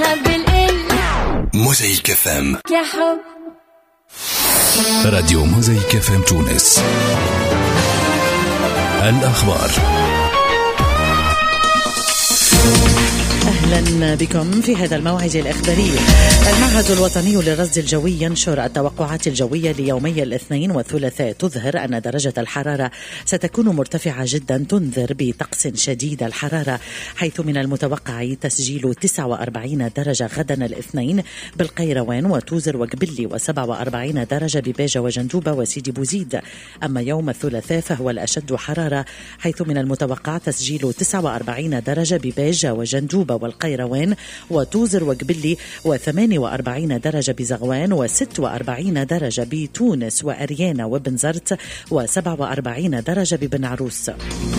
معاها بالقل. موزايك FM يا حب. راديو موزايك FM تونس. الأخبار. أهلا بكم في هذا الموعد الإخباري. المعهد الوطني للرصد الجوي ينشر التوقعات الجوية ليومي الاثنين والثلاثاء تظهر أن درجة الحرارة ستكون مرتفعة جدا، تنذر بطقس شديد الحرارة، حيث من المتوقع تسجيل 49 درجة غدا الاثنين بالقيروان وتوزر وقبلي، و47 درجة بباجة وجندوبة وسيدي بوزيد. أما يوم الثلاثاء فهو الأشد حرارة، حيث من المتوقع تسجيل 49 درجة بباجة وجندوبة والقيروان وتوزر وقبلي، و48 درجة بزغوان، و46 درجة بتونس وأريانا وبنزرت، و47 درجة ببن عروس.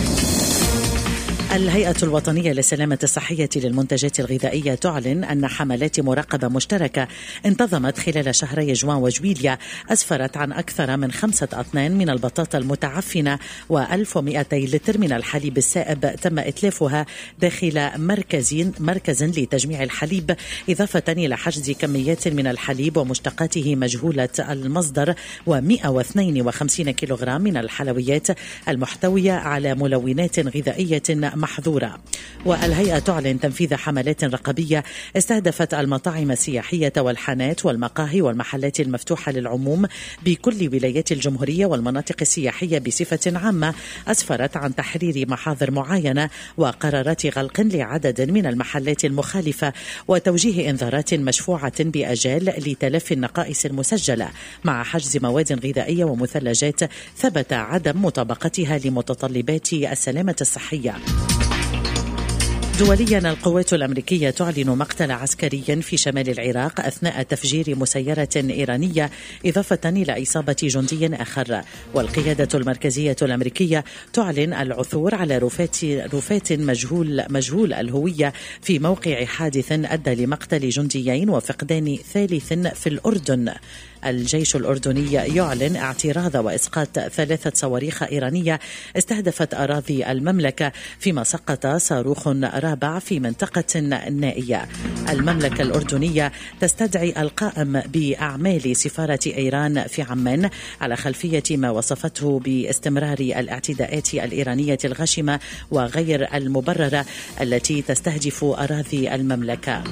الهيئة الوطنية للسلامة الصحية للمنتجات الغذائية تعلن أن حملات مراقبة مشتركة انتظمت خلال شهري جوان وجويليا أسفرت عن أكثر من 5 أطنان من البطاطا المتعفنة و1200 لتر من الحليب السائب تم إتلافها داخل مركز لتجميع الحليب، إضافة إلى حجز كميات من الحليب ومشتقاته مجهولة المصدر، و152 كيلوغرام من الحلويات المحتوية على ملونات غذائية محظورة. والهيئة تعلن تنفيذ حملات رقابية استهدفت المطاعم السياحية والحانات والمقاهي والمحلات المفتوحة للعموم بكل ولايات الجمهورية والمناطق السياحية بصفة عامة، أسفرت عن تحرير محاضر معينة وقرارات غلق لعدد من المحلات المخالفة، وتوجيه إنذارات مشفوعة بأجال لتلافي النقائص المسجلة، مع حجز مواد غذائية ومثلجات ثبت عدم مطابقتها لمتطلبات السلامة الصحية. دوليا، القوات الأمريكية تعلن مقتل عسكري في شمال العراق أثناء تفجير مسيرة إيرانية، إضافة إلى إصابة جندي آخر. والقيادة المركزية الأمريكية تعلن العثور على رفات مجهول الهوية في موقع حادث أدى لمقتل جنديين وفقدان ثالث في الأردن. الجيش الأردني يعلن اعتراض وإسقاط 3 صواريخ إيرانية استهدفت أراضي المملكة، فيما سقط صاروخ رابع في منطقة نائية. المملكة الأردنية تستدعي القائم بأعمال سفارة إيران في عمان على خلفية ما وصفته باستمرار الاعتداءات الإيرانية الغاشمة وغير المبررة التي تستهدف أراضي المملكة.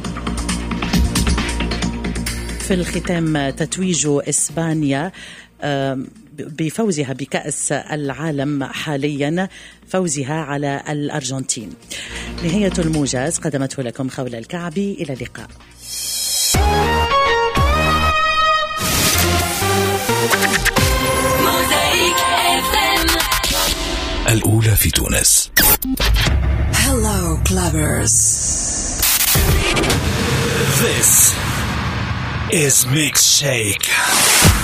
في الختام، تتويج إسبانيا بفوزها بكأس العالم حاليا، فوزها على الأرجنتين. نهاية الموجز قدمته لكم خولة الكعبي، إلى اللقاء. الأولى في تونس. Hello Clubbers. This is Mix Shake.